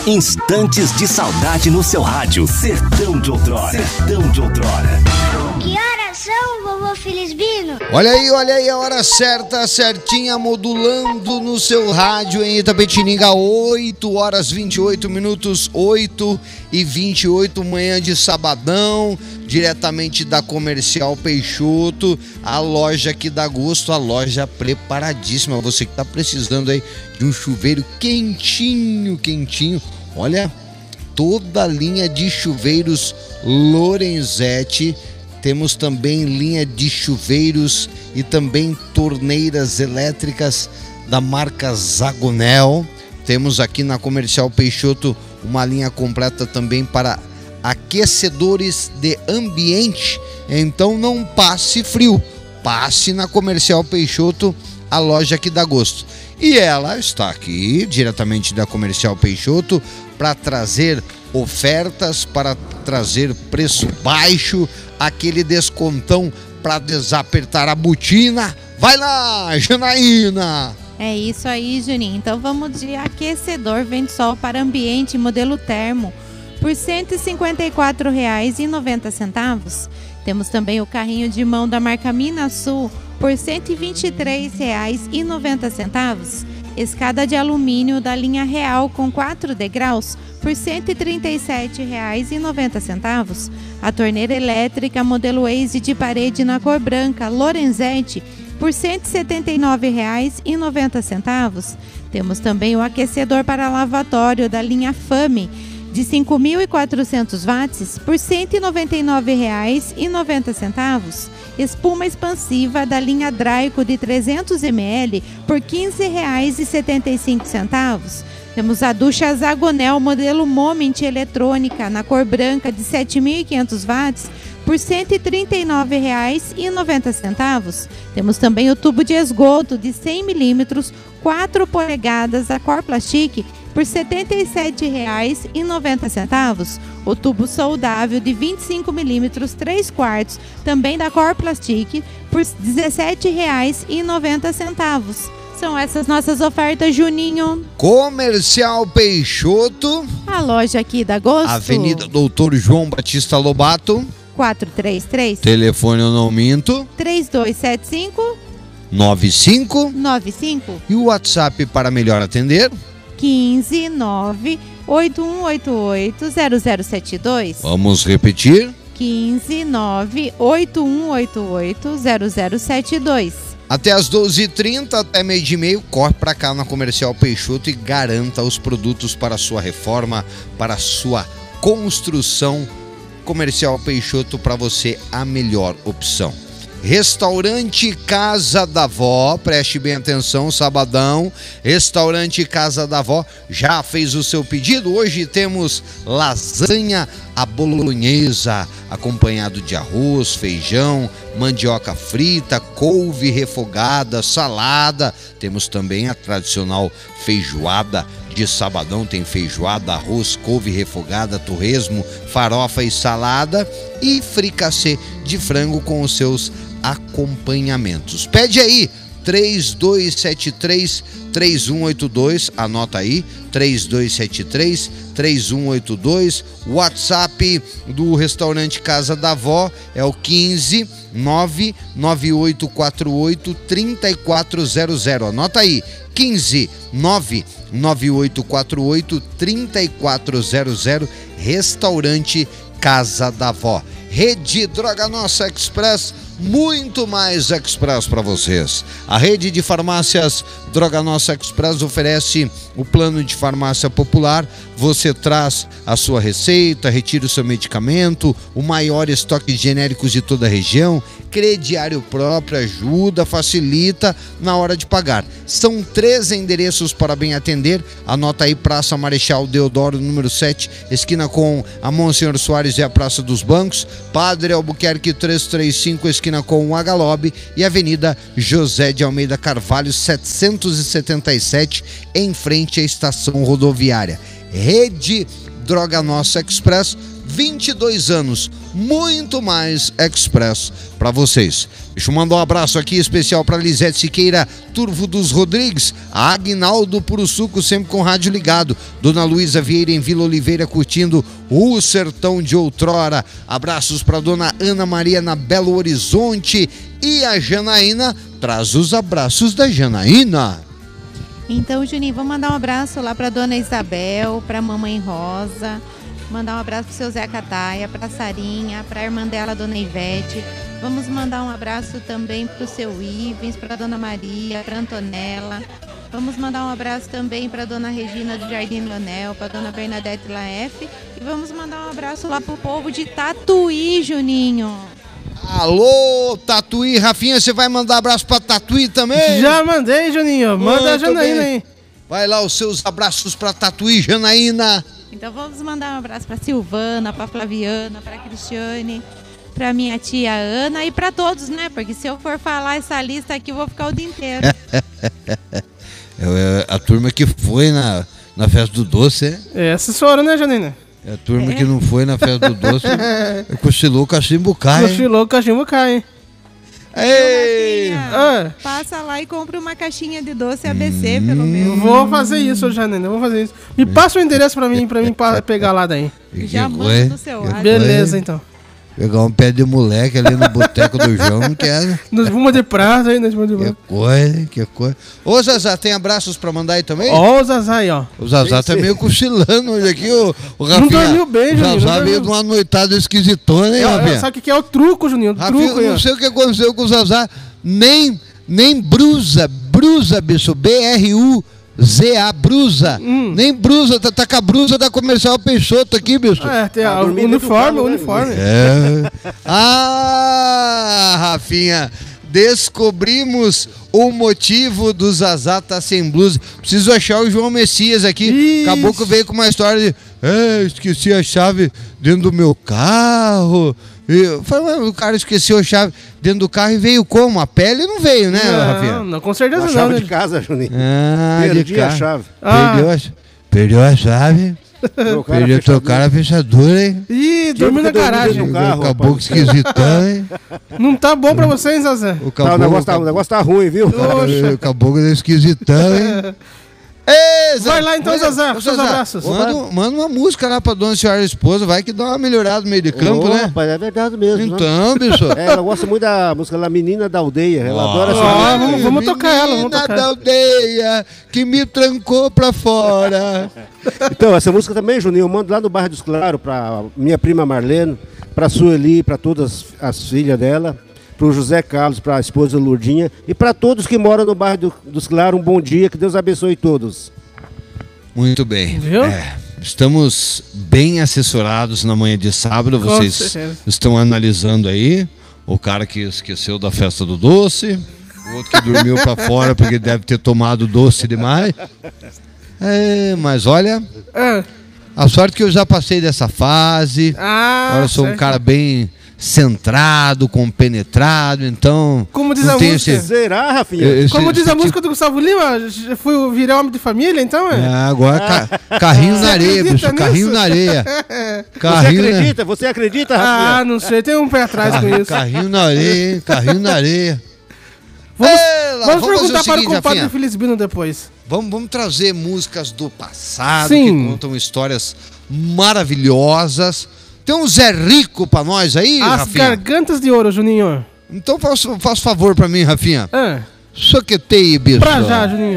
Instantes de saudade no seu rádio. Sertão de Outrora. Sertão de Outrora. Que horas são, vovô Felisbino? Olha aí, a hora certa, certinha, modulando no seu rádio em Itapetininga, 8 horas 28 minutos, 8h28, manhã de sabadão, diretamente da Comercial Peixoto, a loja que dá gosto, a loja preparadíssima. Você que tá precisando aí de um chuveiro quentinho, olha, toda a linha de chuveiros Lorenzetti. Temos também linha de chuveiros e também torneiras elétricas da marca Zagonel. Temos aqui na Comercial Peixoto uma linha completa também para aquecedores de ambiente. Então não passe frio, passe na Comercial Peixoto, a loja que dá gosto. E ela está aqui diretamente da Comercial Peixoto para trazer ofertas, para trazer preço baixo, aquele descontão para desapertar a botina. Vai lá, Janaína! É isso aí, Juninho. Então vamos de aquecedor Ventosol para ambiente modelo termo por R$ 154,90. Temos também o carrinho de mão da marca Minasul por R$ 123,90. Escada de alumínio da linha Real com 4 degraus por R$ 137,90. A torneira elétrica modelo Waze de parede na cor branca Lorenzetti por R$ 179,90. Temos também o aquecedor para lavatório da linha Fame de 5.400 watts por R$ 199,90. Espuma expansiva da linha Draico de 300 ml por R$ 15,75. Temos a ducha Zagonel modelo Moment eletrônica na cor branca de 7.500 watts por R$ 139,90. Temos também o tubo de esgoto de 100 milímetros, 4 polegadas a cor plastique por R$ 77,90. O tubo soldável de 25 milímetros, 3/4, também da cor plastique, por R$ 17,90. São essas nossas ofertas, Juninho. Comercial Peixoto, A loja aqui da Gosto. Avenida Doutor João Batista Lobato. 433. Telefone eu não minto. 3275 95. E o WhatsApp para melhor atender? 15981880072. Vamos repetir? 15981880072. Até as 12h30, até meio de meio, corre para cá na Comercial Peixoto e garanta os produtos para a sua reforma, para a sua construção. Comercial Peixoto, para você a melhor opção. Restaurante Casa da Vó, preste bem atenção, sabadão, Restaurante Casa da Vó, já fez o seu pedido? Hoje temos lasanha à bolonhesa, acompanhado de arroz, feijão, mandioca frita, couve refogada, salada. Temos também a tradicional feijoada de sabadão, tem feijoada, arroz, couve refogada, torresmo, farofa e salada e fricassê de frango com os seus acompanhamentos. Pede aí, 3273-3182, anota aí, 3273-3182, WhatsApp do Restaurante Casa da Vó é o 15-99848-3400, anota aí, 15-99848-3400, Restaurante Casa da Vó. Rede Droga Nossa Express, muito mais Express para vocês. A rede de farmácias Droga Nossa Express oferece o plano de farmácia popular. Você traz a sua receita, retira o seu medicamento, o maior estoque de genéricos de toda a região, crediário próprio, ajuda, facilita na hora de pagar. São 3 endereços para bem atender. Anota aí: Praça Marechal Deodoro, número 7, esquina com a Monsenhor Soares e a Praça dos Bancos, Padre Albuquerque 335, esquina com o Agalobe, e Avenida José de Almeida Carvalho 777, em frente à estação rodoviária. Rede Droga Nossa Express, 22 anos, muito mais expresso para vocês. Deixa eu mandar um abraço aqui especial para Lisete Siqueira, Turvo dos Rodrigues, a Aguinaldo Puro Suco, sempre com rádio ligado, Dona Luísa Vieira em Vila Oliveira curtindo o sertão de outrora. Abraços para Dona Ana Maria na Belo Horizonte, e a Janaína traz os abraços da Janaína. Então, Juninho, vou mandar um abraço lá para Dona Isabel, para Mamãe Rosa, mandar um abraço pro seu Zé Cataia, pra Sarinha, pra irmã dela, Dona Ivete. Vamos mandar um abraço também pro seu Ivens, pra Dona Maria, pra Antonella. Vamos mandar um abraço também pra Dona Regina do Jardim Leonel, pra Dona Bernadette Laef. E vamos mandar um abraço lá pro povo de Tatuí, Juninho. Alô, Tatuí. Rafinha, você vai mandar abraço pra Tatuí também? Já mandei, Juninho. Manda a Janaína aí. Vai lá os seus abraços pra Tatuí, Janaína. Então vamos mandar um abraço para Silvana, para Flaviana, para Cristiane, para minha tia Ana e para todos, né? Porque se eu for falar essa lista aqui, eu vou ficar o dia inteiro. A turma que foi na festa do doce, é? Essa senhora, né, Janina? É a turma que não foi na festa do doce, cochilou o cachimbo cai. Cochilou o cachimbo cai, hein? Ei! Passa lá e compra uma caixinha de doce ABC, pelo menos. Vou fazer isso, Janina, vou fazer isso. Me passa o endereço pra mim pegar lá daí. Já manda no seu lado. Beleza, então. Pegar um pé de moleque ali no boteco do João, não quero. Nos Buma de Prata aí, nos Buma de Prata. Que coisa. Ô, Zazá, tem abraços pra mandar aí também? Ó, o Zazá aí, ó. O Zazá tá meio cochilando hoje aqui, o Rafinha. Não dormiu bem, Juninho. O Zazá veio de uma noitada esquisitona, hein, Rafinha? Sabe o que é o truco, Juninho? Rafinha, não sei o que aconteceu com o Zazá. Nem brusa, bicho. BRUZA, brusa. Nem brusa, tá com a brusa da Comercial Peixoto aqui, bicho. Tem o uniforme. Rafinha, descobrimos o motivo do Zazá tá sem blusa. Preciso achar o João Messias aqui. Isso. Acabou que veio com uma história de esqueci a chave dentro do meu carro. Eu falei, o cara esqueceu a chave dentro do carro e veio como? A pele não veio, né, Rafinha? Não, com certeza não. A chave de casa, Juninho. Perdi a chave. Perdeu a chave. Trocaram a fechadura, hein? Ih, dormiu na garagem. Acabou esquisitão, hein? Não tá bom pra vocês, Zazé? O negócio tá ruim, viu? Acabou esquisitão, hein? Vai lá então, Zazé, seus abraços. Manda uma música lá pra Dona Senhora Esposa, vai que dá uma melhorada no meio de campo, né? Rapaz, é verdade mesmo. Então, bicho. Ela gosta muito da música La Menina da Aldeia. Ela adora essa música. Vamos tocar ela, vamos tocar. Menina da aldeia que me trancou pra fora. Então, essa música também, Juninho, eu mando lá no bairro dos Claros pra minha prima Marlene, pra Sueli, pra todas as filhas dela, pro José Carlos, pra esposa Lourdinha e pra todos que moram no bairro dos Claros, um bom dia, que Deus abençoe todos. Muito bem. Viu? Estamos bem assessorados na manhã de sábado, vocês estão analisando aí o cara que esqueceu da festa do doce, o outro que dormiu pra fora porque deve ter tomado doce demais. Mas olha, a sorte que eu já passei dessa fase. Agora eu sou um cara bem centrado, compenetrado, então... Como diz a música? Será, Rafinha? Como diz a música do Gustavo Lima, fui virar homem de família, então? Agora carrinho na areia, bicho, carrinho na areia. Você acredita, Rafinha? Não sei, tem um pé atrás com isso. Carrinho na areia, hein? Carrinho na areia. Vamos perguntar para o compadre Felisbino depois. Vamos trazer músicas do passado que contam histórias maravilhosas. Tem um Zé Rico pra nós aí, Rafinha? As Gargantas de Ouro, Juninho. Então faça favor pra mim, Rafinha. Ah. Soqueteie, bicho. Pra já, Juninho.